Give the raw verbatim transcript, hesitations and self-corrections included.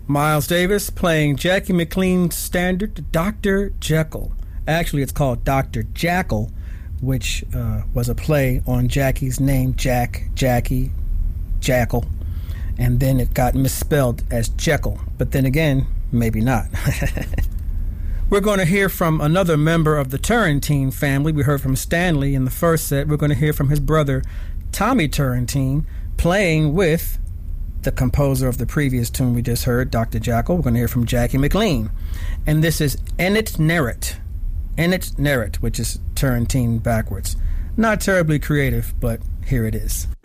Miles Davis playing Jackie McLean's standard, Doctor Jekyll. Actually, it's called Doctor Jackal, which uh, was a play on Jackie's name, Jack, Jackie, Jackal. And then it got misspelled as Jekyll. But then again, maybe not. We're going to hear from another member of the Turrentine family. We heard from Stanley in the first set. We're going to hear from his brother, Tommy Turrentine, playing with the composer of the previous tune we just heard, Doctor Jackal. We're going to hear from Jackie McLean. And this is Enit Nerit. Enit Nerit, which is Turrentine backwards. Not terribly creative, but here it is.